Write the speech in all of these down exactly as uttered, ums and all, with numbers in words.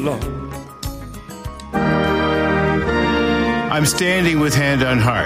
alone. I'm standing with hand on heart.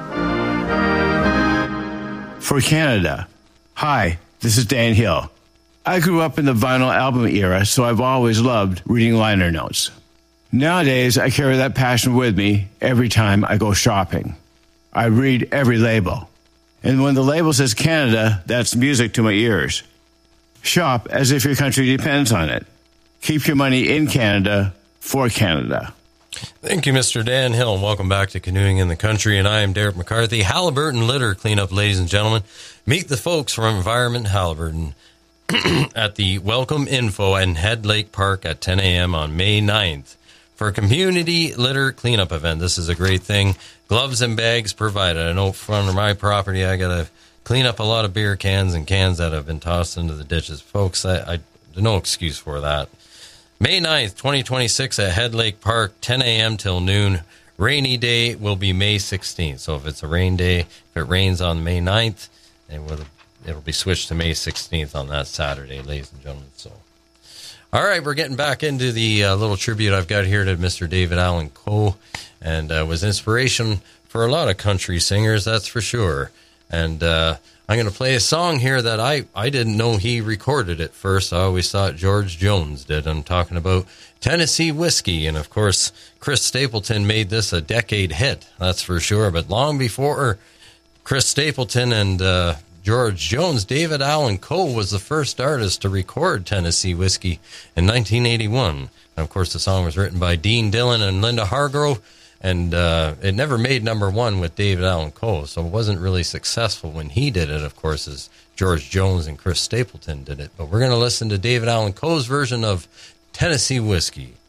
For Canada. Hi, this is Dan Hill. I grew up in the vinyl album era, so I've always loved reading liner notes. Nowadays, I carry that passion with me every time I go shopping. I read every label. And when the label says Canada, that's music to my ears. Shop as if your country depends on it. Keep your money in Canada for Canada. Thank you, Mister Dan Hill, and welcome back to Canoeing in the Country. And I am Derek McCarthy. Halliburton Litter Cleanup, ladies and gentlemen. Meet the folks from Environment Halliburton at the Welcome Info in Head Lake Park at ten a.m. on May ninth for a community litter cleanup event. This is a great thing. Gloves and bags provided. I know from my property, I got to clean up a lot of beer cans and cans that have been tossed into the ditches. Folks, I, I no excuse for that. May ninth, twenty twenty-six at Head Lake Park, ten a.m. till noon. Rainy day will be May sixteenth. So if it's a rain day, if it rains on May ninth, it will, it'll be switched to May sixteenth on that Saturday, ladies and gentlemen. So, all right, we're getting back into the uh, little tribute I've got here to Mister David Allan Coe, and uh, was inspiration for a lot of country singers, that's for sure. And uh, I'm going to play a song here that I, I didn't know he recorded at first. I always thought George Jones did. I'm talking about Tennessee Whiskey. And, of course, Chris Stapleton made this a decade hit, that's for sure. But long before Chris Stapleton and uh, George Jones, David Allan Coe was the first artist to record Tennessee Whiskey in nineteen eighty-one. And, of course, the song was written by Dean Dillon and Linda Hargrove. And uh, it never made number one with David Allan Coe, so it wasn't really successful when he did it, of course, as George Jones and Chris Stapleton did it. But we're going to listen to David Allan Coe's version of Tennessee Whiskey.